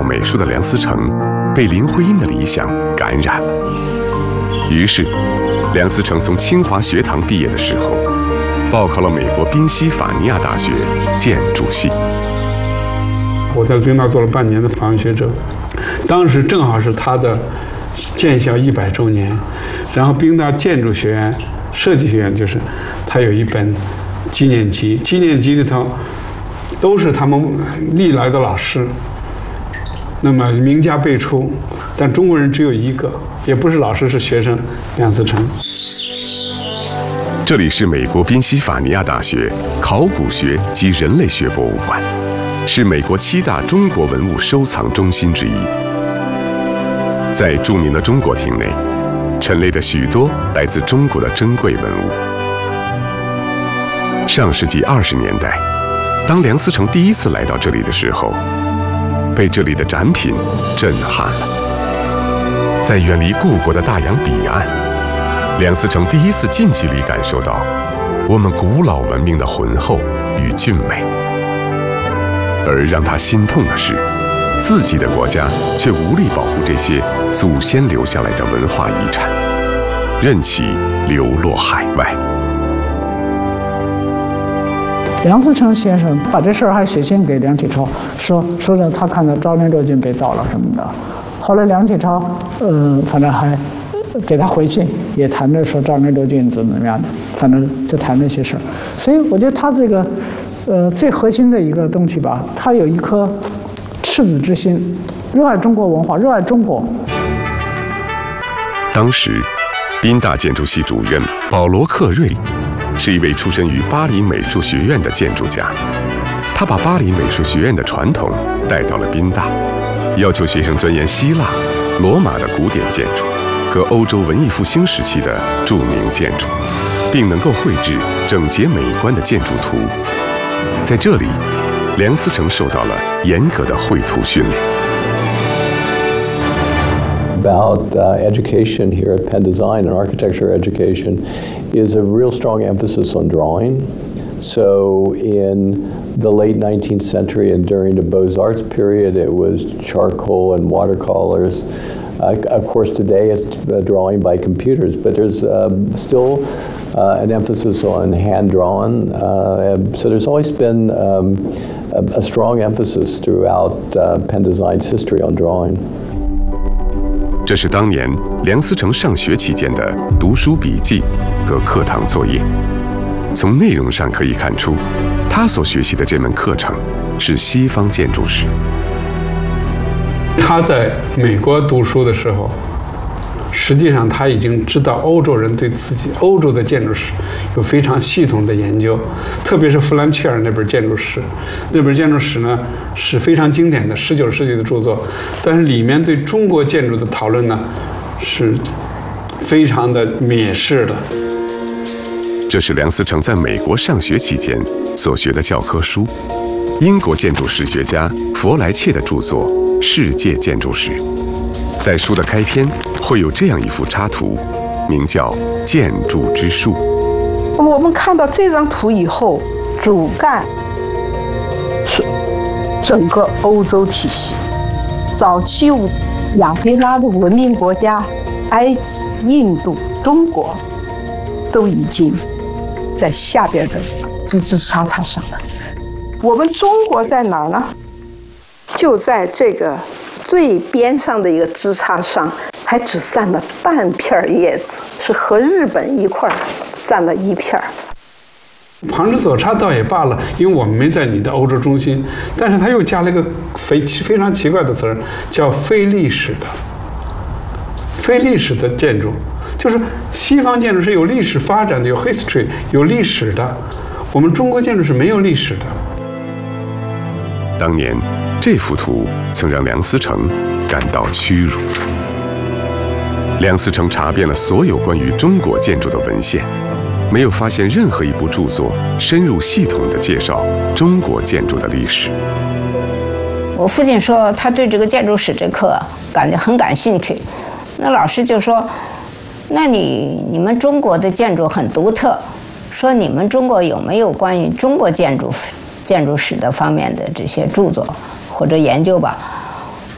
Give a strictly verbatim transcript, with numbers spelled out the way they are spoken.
美术的梁思成，被林徽因的理想感染了。于是，梁思成从清华学堂毕业的时候，报考了美国宾夕法尼亚大学建筑系。 我在宾大做了半年的访问学者，当时正好是他的建校一百周年，然后宾大建筑学院、设计学院就是他有一本纪念集，纪念集里头都是他们历来的老师，那么名家辈出，但中国人只有一个，也不是老师，是学生，梁思成。 这里是美国宾夕法尼亚大学考古学及人类学博物馆，是美国七大中国文物收藏中心之一。在著名的中国厅内，陈列着许多来自中国的珍贵文物。上世纪二十年代，当梁思成第一次来到这里的时候，被这里的展品震撼了。在远离故国的大洋彼岸，梁思成第一次近距离感受到我们古老文明的浑厚与俊美。而让他心痛的是，自己的国家却无力保护这些祖先留下来的文化遗产，任其流落海外。 梁思成先生把这事儿还写信给梁启超，说说着他看到昭陵六郡被盗了什么的。后来梁启超，呃，反正还给他回信，也谈着说昭陵六郡怎么怎么样的，反正就谈那些事儿。所以我觉得他这个，呃，最核心的一个东西吧，他有一颗赤子之心，热爱中国文化，热爱中国。 当时，宾大建筑系主任保罗·克瑞是一位出身于巴黎美术学院的建筑家，他把巴黎美术学院的传统带到了宾大，要求学生钻研希腊、罗马的古典建筑和欧洲文艺复兴时期的著名建筑，并能够绘制整洁美观的建筑图。在这里，梁思成受到了严格的绘图训练。 About uh, education here at Penn Design and architecture education is a real strong emphasis on drawing. So in the late nineteenth century and during the Beaux-Arts period, it was charcoal and watercolors. Uh, of course, today it's uh, drawing by computers, but there's uh, still uh, an emphasis on hand drawn. Uh, so there's always been um, a, a strong emphasis throughout uh, Penn Design's history on drawing. 这是当年梁思成上学期间的读书笔记和课堂作业。从内容上可以看出，他所学习的这门课程是西方建筑史。 他在美国读书的时候，实际上他已经知道欧洲人对自己欧洲的建筑史有非常系统的研究，特别是弗兰切尔那本建筑史，那本建筑史呢是非常经典的十九世纪的著作，但是里面对中国建筑的讨论呢是非常的蔑视的。 这是梁思成在美国上学期间所学的教科书，英国建筑史学家弗莱切的著作《世界建筑史》。在书的开篇会有这样一幅插图，名叫《建筑之树》。 我们看到这张图以后，主干是整个欧洲体系，早期亚非拉的文明国家，埃及、印度、中国，都已经在下边的这支沙塔上了。我们中国在哪儿呢？就在这个最边上的一个枝杈上，还只占了半片叶子，是和日本一块儿占了一片。 旁枝左插倒也罢了，因为我们没在你的欧洲中心，但是他又加了一个非非常奇怪的词儿，叫非历史的。非历史的建筑，就是西方建筑是有历史发展的，有 history， 有历史的。我们中国建筑是没有历史的。 当年这幅图曾让梁思成感到屈辱。梁思成查遍了所有关于中国建筑的文献，没有发现任何一部著作深入系统地介绍中国建筑的历史。 我父亲说他对这个建筑史这课感觉很感兴趣，那老师就说，那你你们中国的建筑很独特，说你们中国有没有关于中国建筑建筑史的方面的这些著作或者研究吧？